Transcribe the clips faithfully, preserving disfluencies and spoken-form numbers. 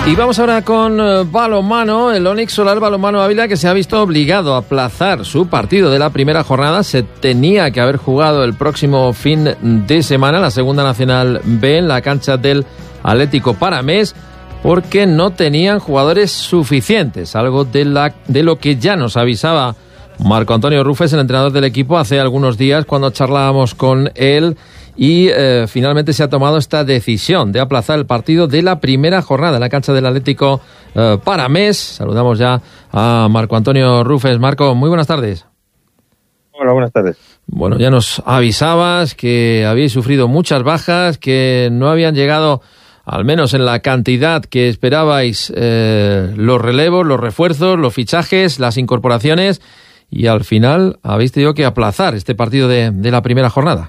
Y vamos ahora con uh, balonmano, el Onix Solar Balonmano Ávila, que se ha visto obligado a aplazar su partido de la primera jornada. Se tenía que haber jugado el próximo fin de semana, la segunda Nacional B, en la cancha del Atlético Paramés, porque no tenían jugadores suficientes, algo de, la, de lo que ya nos avisaba Marco Antonio Rufes, el entrenador del equipo, hace algunos días cuando charlábamos con él. Y eh, finalmente se ha tomado esta decisión de aplazar el partido de la primera jornada en la cancha del Atlético eh, Paramés. Saludamos ya a Marco Antonio Rufes. Marco, muy buenas tardes. Hola, buenas tardes. Bueno, ya nos avisabas que habíais sufrido muchas bajas, que no habían llegado, al menos en la cantidad que esperabais, eh, los relevos, los refuerzos, los fichajes, las incorporaciones, y al final habéis tenido que aplazar este partido de, de la primera jornada.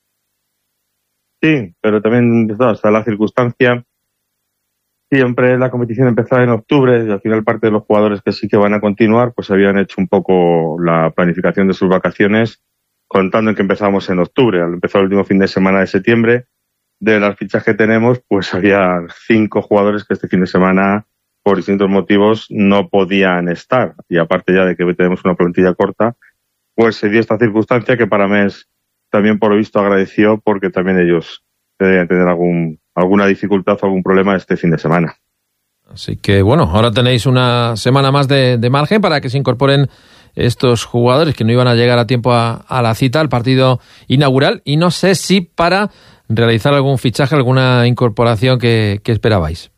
Sí, pero también hasta la circunstancia. Siempre la competición empezaba en octubre y al final parte de los jugadores que sí que van a continuar pues habían hecho un poco la planificación de sus vacaciones contando en que empezamos en octubre. Al empezar el último fin de semana de septiembre, de las fichas que tenemos, pues había cinco jugadores que este fin de semana por distintos motivos no podían estar. Y aparte ya de que tenemos una plantilla corta, pues se dio esta circunstancia que para mí es también por lo visto agradeció porque también ellos deben tener algún, alguna dificultad o algún problema este fin de semana. Así que bueno, ahora tenéis una semana más de, de margen para que se incorporen estos jugadores que no iban a llegar a tiempo a, a la cita, al partido inaugural, y no sé si para realizar algún fichaje, alguna incorporación que, que esperabais.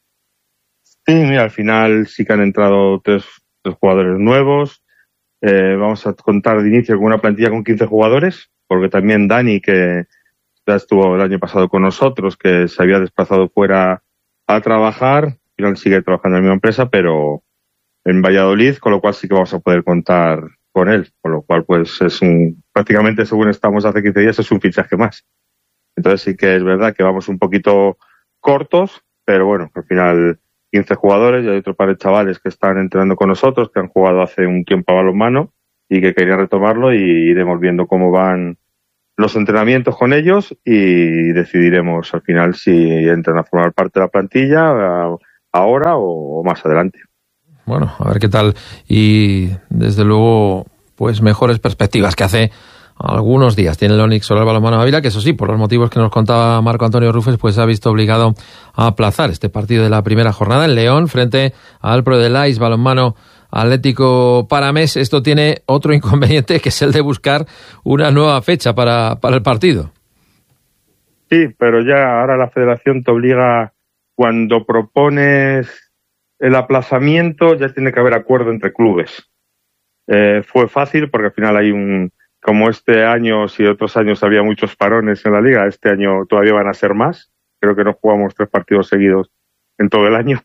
Sí, mira, al final sí que han entrado tres, tres jugadores nuevos. Eh, vamos a contar de inicio con una plantilla con quince jugadores, porque también Dani, que ya estuvo el año pasado con nosotros, que se había desplazado fuera a trabajar, al final sigue trabajando en la misma empresa, pero en Valladolid, con lo cual sí que vamos a poder contar con él, con lo cual pues es un, prácticamente según estamos hace quince días, es un fichaje más. Entonces sí que es verdad que vamos un poquito cortos, pero bueno, al final quince jugadores y hay otro par de chavales que están entrenando con nosotros, que han jugado hace un tiempo a balonmano y que querían retomarlo, y iremos viendo cómo van los entrenamientos con ellos y decidiremos al final si entran a formar parte de la plantilla ahora o más adelante. Bueno, a ver qué tal, y desde luego pues mejores perspectivas que hace algunos días tiene el Onix Solar Balonmano Ávila, que eso sí, por los motivos que nos contaba Marco Antonio Rufes, pues se ha visto obligado a aplazar este partido de la primera jornada en León frente al Pro de Lais Balonmano Atlético Paramés. Esto tiene otro inconveniente, que es el de buscar una nueva fecha para, para el partido. Sí, pero ya ahora la federación te obliga, cuando propones el aplazamiento, ya tiene que haber acuerdo entre clubes. Eh, fue fácil porque al final hay un, como este año, si otros años había muchos parones en la liga, este año todavía van a ser más. Creo que no jugamos tres partidos seguidos en todo el año.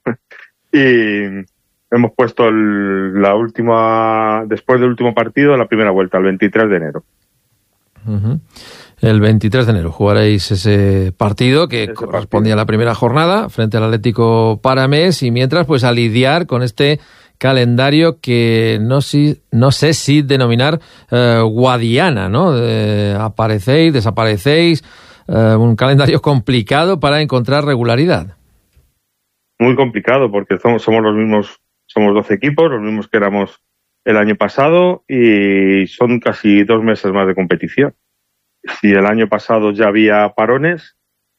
Y hemos puesto el, la última, después del último partido, la primera vuelta, el veintitrés de enero. Uh-huh. El veintitrés de enero jugaréis ese partido que ese correspondía partido a la primera jornada frente al Atlético Paramés, y mientras pues a lidiar con este calendario que no, si, no sé si denominar eh, guadiana, ¿no? Eh, aparecéis, desaparecéis, eh, un calendario complicado para encontrar regularidad. Muy complicado porque somos, somos los mismos, somos doce equipos, los mismos que éramos el año pasado, y son casi dos meses más de competición. Si el año pasado ya había parones,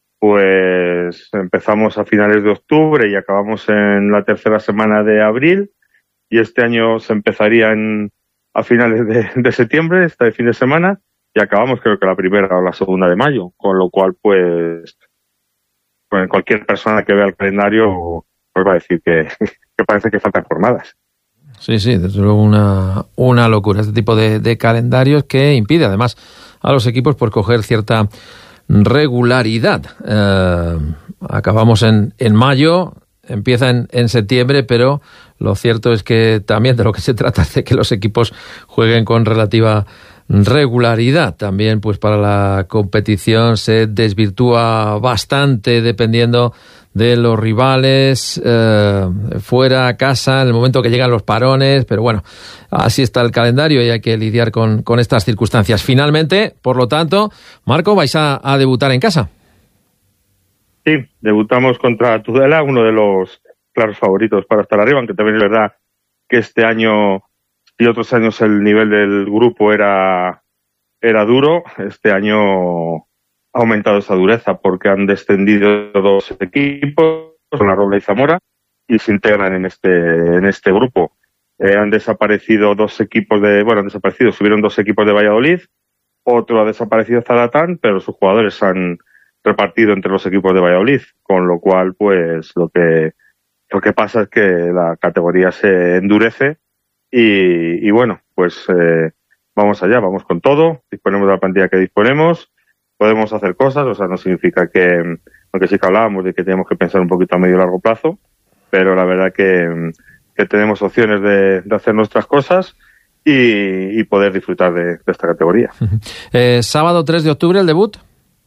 pues empezamos a finales de octubre y acabamos en la tercera semana de abril, y este año se empezaría en, a finales de, de septiembre, este fin de semana, y acabamos creo que la primera o la segunda de mayo, con lo cual pues, pues cualquier persona que vea el calendario pues va a decir que, que parece que faltan jornadas. Sí, sí, desde luego una, una locura este tipo de, de calendarios, que impide además a los equipos por coger cierta regularidad. Eh, acabamos en, en mayo, empieza en, en septiembre, pero lo cierto es que también de lo que se trata es de que los equipos jueguen con relativa regularidad. También pues para la competición se desvirtúa bastante dependiendo de los rivales, eh, fuera, casa, en el momento que llegan los parones, pero bueno, así está el calendario y hay que lidiar con, con estas circunstancias. Finalmente, por lo tanto, Marco, vais a, a debutar en casa. Sí, debutamos contra Tudela, uno de los claros favoritos para estar arriba, aunque también es verdad que este año y otros años el nivel del grupo era, era duro. Este año ha aumentado esa dureza porque han descendido dos equipos, La Robla y Zamora, y se integran en este, en este grupo. Eh, han desaparecido dos equipos de, bueno, han desaparecido, subieron dos equipos de Valladolid, otro ha desaparecido Zaratán, pero sus jugadores han repartido entre los equipos de Valladolid, con lo cual, pues, lo que, lo que pasa es que la categoría se endurece y, y bueno, pues, eh, vamos allá, vamos con todo, disponemos de la plantilla que disponemos, podemos hacer cosas, o sea, no significa que, aunque sí que hablábamos de que tenemos que pensar un poquito a medio y largo plazo, pero la verdad que, que tenemos opciones de, de hacer nuestras cosas y, y poder disfrutar de, de esta categoría. Eh, sábado tres de octubre, el debut.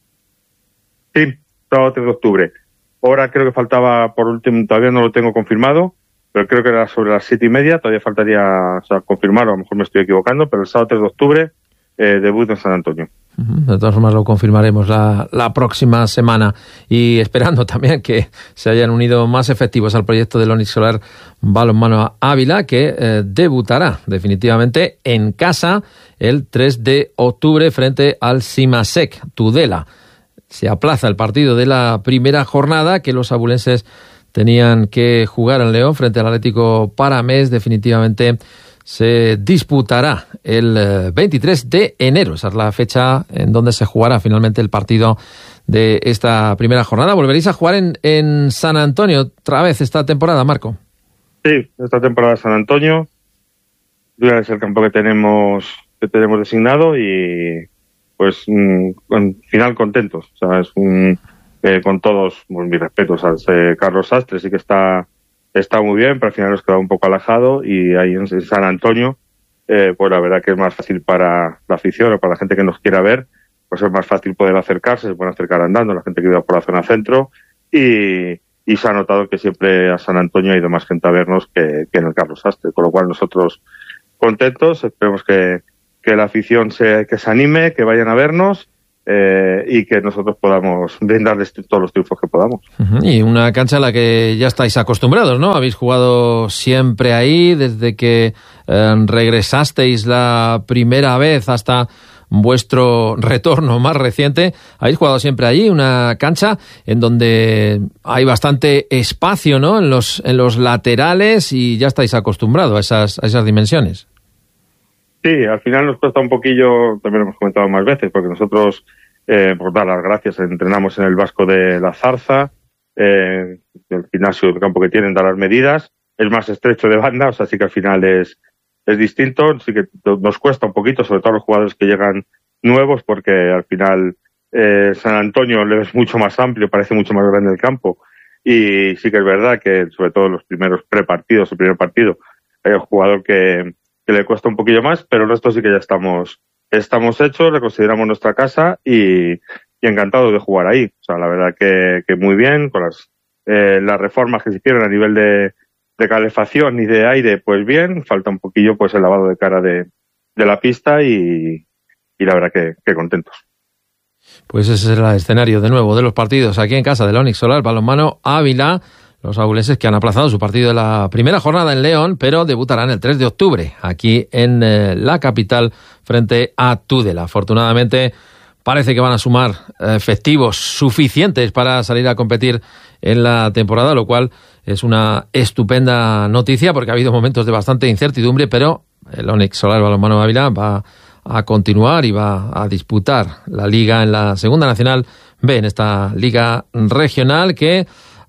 Sí, sábado tres de octubre. Ahora creo que faltaba, por último, todavía no lo tengo confirmado, pero creo que era sobre las siete y media, todavía faltaría, o sea, confirmar, a lo mejor me estoy equivocando, pero el sábado tres de octubre, eh, debut en San Antonio. De todas formas lo confirmaremos la, la próxima semana y esperando también que se hayan unido más efectivos al proyecto del Onix Solar Balonmano Ávila, que eh, debutará definitivamente en casa el tres de octubre frente al Simasec Tudela. Se aplaza el partido de la primera jornada que los abulenses tenían que jugar en León frente al Atlético Paramés. Definitivamente se disputará el veintitrés de enero. Esa es la fecha en donde se jugará finalmente el partido de esta primera jornada. ¿Volveréis a jugar en, en San Antonio otra vez esta temporada, Marco? Sí, esta temporada San Antonio. Dura es el campo que tenemos, que tenemos designado y pues con final contentos. O sea, es un, eh, con todos pues, mis respetos al eh, Carlos Sastre, sí que está Está muy bien, pero al final nos queda un poco alejado y ahí en San Antonio, eh, pues la verdad que es más fácil para la afición o para la gente que nos quiera ver, pues es más fácil poder acercarse, se pueden acercar andando, la gente que vive por la zona centro y, y se ha notado que siempre a San Antonio ha ido más gente a vernos que, que en el Carlos Sastre, con lo cual nosotros contentos, esperemos que, que la afición se, que se anime, que vayan a vernos. Eh, y que nosotros podamos brindarles todos los triunfos que podamos. Uh-huh. Y una cancha a la que ya estáis acostumbrados, ¿no? Habéis jugado siempre ahí desde que eh, regresasteis la primera vez hasta vuestro retorno más reciente. Habéis jugado siempre allí, una cancha en donde hay bastante espacio, ¿no? En los, en los laterales y ya estáis acostumbrados a esas, a esas dimensiones. Sí, al final nos cuesta un poquillo, también lo hemos comentado más veces, porque nosotros, eh, por dar las gracias, entrenamos en el Vasco de la Zarza, eh, el gimnasio del campo que tienen, da las medidas, es más estrecho de banda, o sea, sí que al final es, es distinto, sí que nos cuesta un poquito, sobre todo los jugadores que llegan nuevos, porque al final eh, San Antonio le es mucho más amplio, parece mucho más grande el campo, y sí que es verdad que, sobre todo en los primeros prepartidos, el primer partido, hay un jugador que que le cuesta un poquillo más, pero el resto sí que ya estamos estamos hechos, le consideramos nuestra casa y, y encantados de jugar ahí. O sea, la verdad que, que muy bien, con las eh, las reformas que se hicieron a nivel de, de calefacción y de aire, pues bien, falta un poquillo pues el lavado de cara de, de la pista y, y la verdad que, que contentos. Pues ese es el escenario de nuevo de los partidos aquí en casa del Onix Solar Balonmano Ávila. Los abulenses que han aplazado su partido de la primera jornada en León, pero debutarán el tres de octubre aquí en eh, la capital frente a Tudela. Afortunadamente parece que van a sumar eh, efectivos suficientes para salir a competir en la temporada, lo cual es una estupenda noticia porque ha habido momentos de bastante incertidumbre, pero el Onix Solar Balonmano Ávila va a continuar y va a disputar la liga en la Segunda Nacional B, en esta liga regional que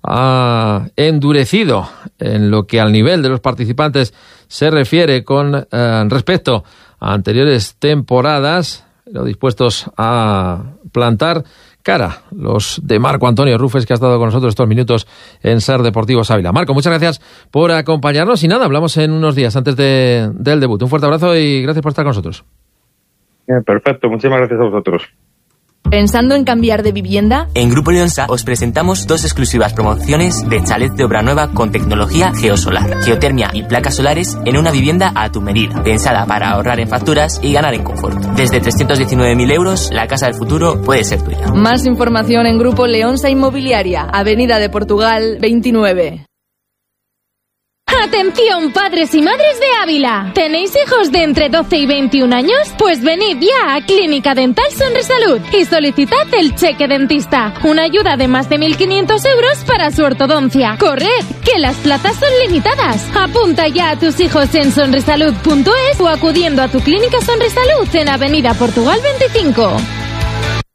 ha endurecido en lo que al nivel de los participantes se refiere con eh, respecto a anteriores temporadas, lo dispuestos a plantar cara los de Marco Antonio Rufes, que ha estado con nosotros estos minutos en Ser Deportivos Ávila. Marco, muchas gracias por acompañarnos y nada, hablamos en unos días antes de, del debut. Un fuerte abrazo y gracias por estar con nosotros. Bien, perfecto, muchísimas gracias a vosotros. ¿Pensando en cambiar de vivienda? En Grupo Leonsa os presentamos dos exclusivas promociones de chalet de obra nueva con tecnología geosolar, geotermia y placas solares en una vivienda a tu medida, pensada para ahorrar en facturas y ganar en confort. Desde trescientos diecinueve mil euros, la casa del futuro puede ser tuya. Más información en Grupo Leonsa Inmobiliaria, Avenida de Portugal veintinueve. Atención, padres y madres de Ávila. ¿Tenéis hijos de entre doce y veintiún años? Pues venid ya a Clínica Dental Sonrisalud y solicitad el cheque dentista. Una ayuda de más de mil quinientos euros para su ortodoncia. ¡Corred, que las plazas son limitadas! Apunta ya a tus hijos en sonrisalud punto es o acudiendo a tu Clínica Sonrisalud en Avenida Portugal veinticinco.